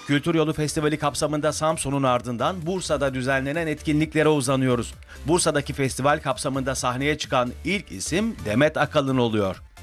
Kültür Yolu Festivali kapsamında Samsun'un ardından Bursa'da düzenlenen etkinliklere uzanıyoruz. Bursa'daki festival kapsamında sahneye çıkan ilk isim Demet Akalın oluyor.